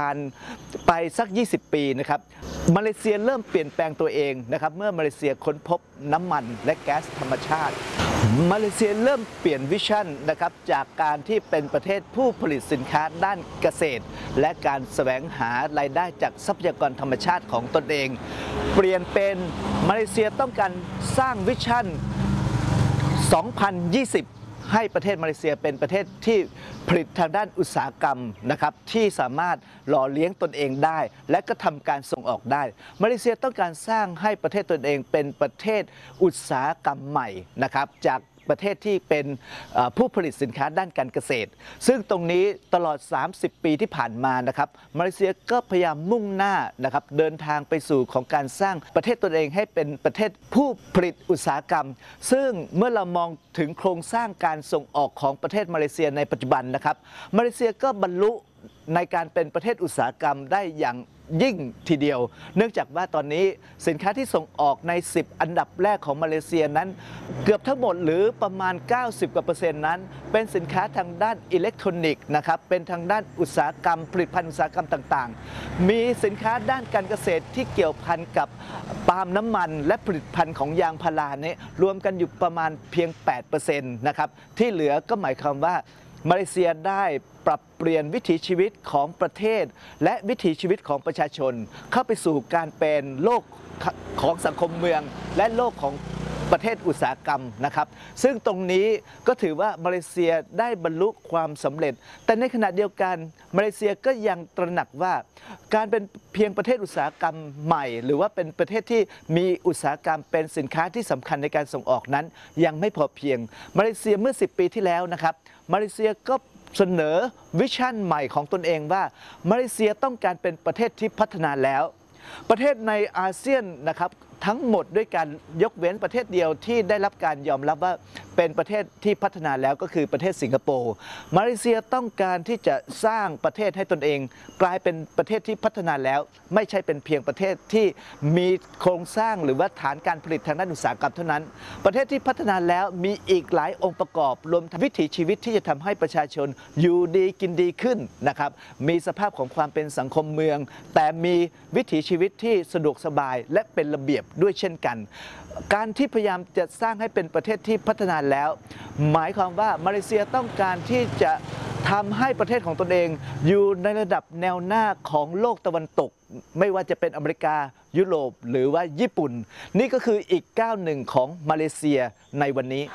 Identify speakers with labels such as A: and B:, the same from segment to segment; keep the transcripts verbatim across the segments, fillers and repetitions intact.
A: านไปสักยี่สิบปีนะครับมาเลเซียเริ่มเปลี่ยนแปลงตัวเองนะครับเมื่อมาเลเซียค้นพบน้ำมันและแก๊สธรรมชาติมาเลเซียเริ่มเปลี่ยนวิชั่นนะครับจากการที่เป็นประเทศผู้ผลิตสินค้าด้านเกษตรและการแสวงหารายได้จากทรัพยากรธรรมชาติของตนเองเปลี่ยนเป็นมาเลเซียต้องการสร้างวิชั่นสองพันยี่สิบให้ประเทศมาเลเซียเป็นประเทศที่ผลิตทางด้านอุตสาหกรรมนะครับที่สามารถหล่อเลี้ยงตนเองได้และก็ทำการส่งออกได้มาเลเซียต้องการสร้างให้ประเทศตนเองเป็นประเทศอุตสาหกรรมใหม่นะครับจากประเทศที่เป็นผู้ผลิตสินค้าด้านการเกษตรซึ่งตรงนี้ตลอดสามสิบปีที่ผ่านมานะครับมาเลเซียก็พยายามมุ่งหน้านะครับเดินทางไปสู่ของการสร้างประเทศตนเองให้เป็นประเทศผู้ผลิตอุตสาหกรรมซึ่งเมื่อเรามองถึงโครงสร้างการส่งออกของประเทศมาเลเซียในปัจจุบันนะครับมาเลเซียก็บรรลุในการเป็นประเทศอุตสาหกรรมได้อย่างยิ่งทีเดียวเนื่องจากว่าตอนนี้สินค้าที่ส่งออกในสิบอันดับแรกของมาเลเซียนั้นเกือบทั้งหมดหรือประมาณเก้าสิบกว่าเปอร์เซ็นต์นั้นเป็นสินค้าทางด้านอิเล็กทรอนิกส์นะครับเป็นทางด้านอุตสาหกรรมผลิตภัณฑ์อุตสาหกรรมต่างๆมีสินค้าด้านการเกษตรที่เกี่ยวพันกับปาล์มน้ำมันและผลิตภัณฑ์ของยางพาราเนี่ยรวมกันอยู่ประมาณเพียง แปดเปอร์เซ็นต์ นะครับที่เหลือก็หมายความว่ามาเลเซียได้ปรับเปลี่ยนวิถีชีวิตของประเทศและวิถีชีวิตของประชาชนเข้าไปสู่การเป็นโลกของสังคมเมืองและโลกของประเทศอุตสาหกรรมนะครับซึ่งตรงนี้ก็ถือว่ามาเลเซียได้บรรลุความสำเร็จแต่ในขณะเดียวกันมาเลเซียก็ยังตระหนักว่าการเป็นเพียงประเทศอุตสาหกรรมใหม่หรือว่าเป็นประเทศที่มีอุตสาหกรรมเป็นสินค้าที่สำคัญในการส่งออกนั้นยังไม่พอเพียงมาเลเซียเมื่อสิบปีที่แล้วนะครับมาเลเซียก็เสนอวิชั่นใหม่ของตนเองว่ามาเลเซียต้องการเป็นประเทศที่พัฒนาแล้วประเทศในอาเซียนนะครับทั้งหมดด้วยการยกเว้นประเทศเดียวที่ได้รับการยอมรับว่าเป็นประเทศที่พัฒนาแล้วก็คือประเทศสิงคโปร์มาเลเซียต้องการที่จะสร้างประเทศให้ตนเองกลายเป็นประเทศที่พัฒนาแล้วไม่ใช่เป็นเพียงประเทศที่มีโครงสร้างหรือว่าฐานการผลิตทางด้านอุตสาหกรรมเท่านั้นประเทศที่พัฒนาแล้วมีอีกหลายองค์ประกอบรวมทั้งวิถีชีวิตที่จะทำให้ประชาชนอยู่ดีกินดีขึ้นนะครับมีสภาพของความเป็นสังคมเมืองแต่มีวิถีชีวิตที่สะดวกสบายและเป็นระเบียบด้วยเช่นกันการที่พยายามจะสร้างให้เป็นประเทศที่พัฒนาแล้วหมายความว่ามาเลเซียต้องการที่จะทำให้ประเทศของตนเองอยู่ในระดับแนวหน้าของโลกตะวันตกไม่ว่าจะเป็นอเมริกายุโรปหรือว่าญี่ปุ่นนี่ก็คืออีกก้าวหนึ่งของมาเลเซียในวันนี้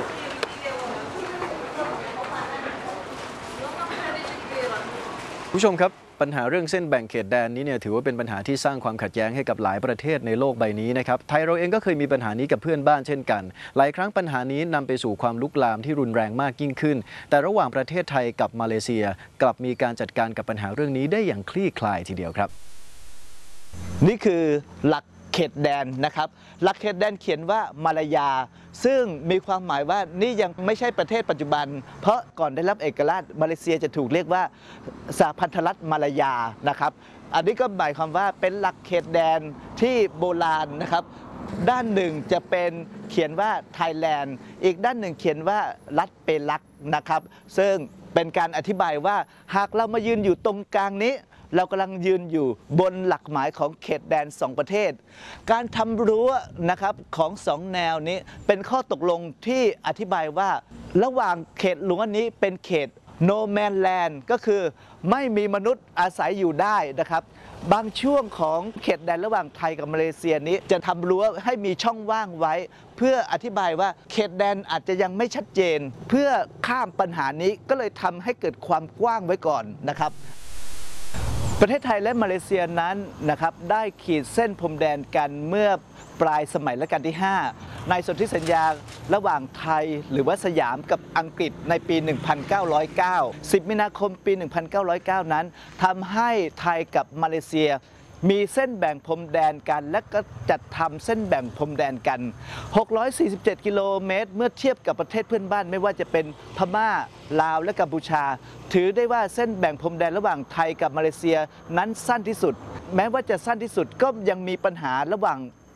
B: ผู้ชมครับปัญหาเรื่องเส้นแบ่งเขตแดนนี้เนี่ยถือว่าเป็นปัญหาที่สร้างความขัดแย้งให้กับหลายประเทศในโลกใบนี้นะครับไทยเราเองก็เคยมีปัญหานี้กับเพื่อนบ้านเช่นกันหลายครั้งปัญหานี้นำไปสู่ความลุกลามที่รุนแรงมากยิ่งขึ้นแต่ระหว่างประเทศไทยกับมาเลเซียกลับมีการจัดการกับปัญหาเรื่องนี้ได้อย่างคลี่คลายทีเดียวครับ
A: นี่คือหลักเขตแดนนะครับหลักเขตแดนเขียนว่ามาลายาซึ่งมีความหมายว่านี่ยังไม่ใช่ประเทศปัจจุบันเพราะก่อนได้รับเอกราชมาเลเซียจะถูกเรียกว่าสหพันธรัฐมาลายานะครับอันนี้ก็หมายความว่าเป็นหลักเขตแดนที่โบราณนะครับด้านหนึ่งจะเป็นเขียนว่าไทยแลนด์อีกด้านหนึ่งเขียนว่ารัฐเปรักนะครับซึ่งเป็นการอธิบายว่าหากเรามายืนอยู่ตรงกลางนี้เรากำลังยืนอยู่บนหลักหมายของเขตแดนสองประเทศการทำรั้วนะครับของสองแนวนี้เป็นข้อตกลงที่อธิบายว่าระหว่างเขตรั้วนี้เป็นเขต no man land ก็คือไม่มีมนุษย์อาศัยอยู่ได้นะครับบางช่วงของเขตแดนระหว่างไทยกับมาเลเซียนี้จะทำรั้วให้มีช่องว่างไว้เพื่ออธิบายว่าเขตแดนอาจจะยังไม่ชัดเจนเพื่อข้ามปัญหานี้ก็เลยทำให้เกิดความกว้างไว้ก่อนนะครับประเทศไทยและมาเลเซียนั้นนะครับได้ขีดเส้นพรมแดนกันเมื่อปลายสมัยรัชกาลที่ห้าในสนธิสัญญาระหว่างไทยหรือว่าสยามกับอังกฤษในปี หนึ่งพันเก้าร้อยเก้า สิบมีนาคมปี หนึ่งพันเก้าร้อยเก้า นั้นทำให้ไทยกับมาเลเซียมีเส้นแบ่งพรมแดนกันและก็จัดทำเส้นแบ่งพรมแดนกันหกร้อยสี่สิบเจ็ดกิโลเมตรเมื่อเทียบกับประเทศเพื่อนบ้านไม่ว่าจะเป็นพม่าลาวและกัมพูชาถือได้ว่าเส้นแบ่งพรมแดนระหว่างไทยกับมาเลเซียนั้นสั้นที่สุดแม้ว่าจะสั้นที่สุดก็ยังมีปัญหาระหว่าง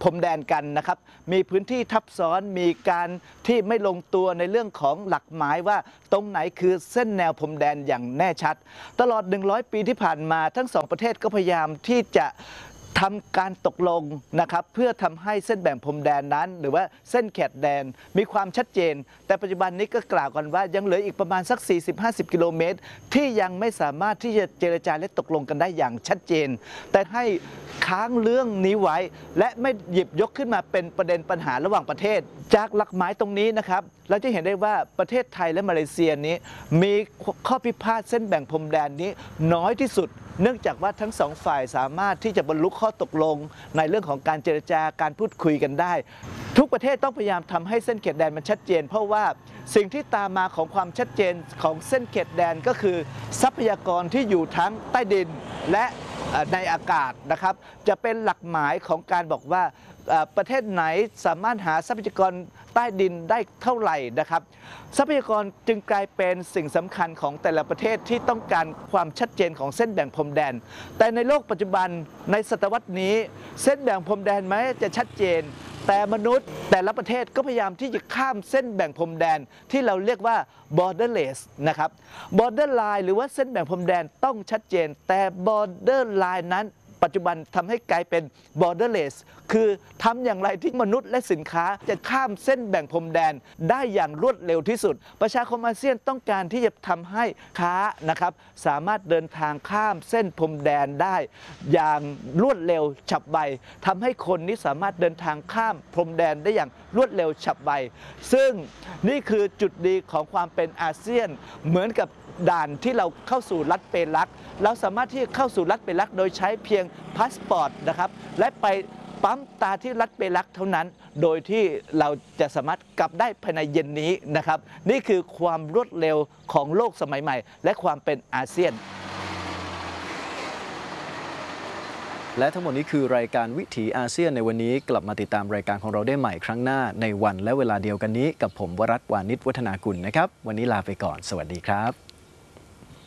A: พรมแดนกันนะครับมีพื้นที่ทับซ้อนมีการที่ไม่ลงตัวในเรื่องของหลักหมายว่าตรงไหนคือเส้นแนวพรมแดนอย่างแน่ชัดตลอดหนึ่งร้อยปีที่ผ่านมาทั้งสองประเทศก็พยายามที่จะทำการตกลงนะครับเพื่อทำให้เส้นแบ่งพรมแดนนั้นหรือว่าเส้นแขตแดนมีความชัดเจนแต่ปัจจุบันนี้ก็กล่าวกันว่ายังเหลืออีกประมาณสัก สี่สิบถึงห้าสิบ กิโลเมตรที่ยังไม่สามารถที่จะเจรจาและตกลงกันได้อย่างชัดเจนแต่ให้ค้างเรื่องนี้ไว้และไม่หยิบยกขึ้นมาเป็นประเด็นปัญหาระหว่างประเทศจากหลักหมายตรงนี้นะครับเราจะเห็นได้ว่าประเทศไทยและมาเลเซียนี้มีข้อพิพาทเส้นแบ่งพรมแดนนี้น้อยที่สุดเนื่องจากว่าทั้งสองฝ่ายสามารถที่จะบรรลุข้อตกลงในเรื่องของการเจรจาการพูดคุยกันได้ทุกประเทศต้องพยายามทำให้เส้นเขตแดนมันชัดเจนเพราะว่าสิ่งที่ตามมาของความชัดเจนของเส้นเขตแดนก็คือทรัพยากรที่อยู่ทั้งใต้ดินและในอากาศนะครับจะเป็นหลักหมายของการบอกว่าประเทศไหนสามารถหาทรัพยากรใต้ดินได้เท่าไหร่นะครับทรัพยากรจึงกลายเป็นสิ่งสำคัญของแต่ละประเทศที่ต้องการความชัดเจนของเส้นแบ่งพรมแดนแต่ในโลกปัจจุบันในศตวรรษนี้เส้นแบ่งพรมแดนแม้จะชัดเจนแต่มนุษย์แต่ละประเทศก็พยายามที่จะข้ามเส้นแบ่งพรมแดนที่เราเรียกว่า borderless นะครับ borderline หรือว่าเส้นแบ่งพรมแดนต้องชัดเจนแต่ borderline นั้นปัจจุบันทำให้กลายเป็น borderless คือทำอย่างไรที่มนุษย์และสินค้าจะข้ามเส้นแบ่งพรมแดนได้อย่างรวดเร็วที่สุดประชาคมอาเซียนต้องการที่จะทำให้ค้านะครับสามารถเดินทางข้ามเส้นพรมแดนได้อย่างรวดเร็วฉับไวทำให้คนนี้สามารถเดินทางข้ามพรมแดนได้อย่างรวดเร็วฉับไวซึ่งนี่คือจุดดีของความเป็นอาเซียนเหมือนกับด่านที่เราเข้าสู่รัฐเปรักเราสามารถที่จะเข้าสู่รัฐเปรักโดยใช้เพียงพาสปอร์ตนะครับและไปปั๊มตาที่รัฐเปรักเท่านั้นโดยที่เราจะสามารถกลับได้ภายในเย็นนี้นะครับนี่คือความรวดเร็วของโลกสมัยใหม่และความเป็นอาเซียน
B: และทั้งหมดนี้คือรายการวิถีอาเซียนในวันนี้กลับมาติดตามรายการของเราได้ใหม่ครั้งหน้าในวันและเวลาเดียวกันนี้กับผมวรัตน์ วานิช วัฒนากุลนะครับวันนี้ลาไปก่อนสวัสดีครับ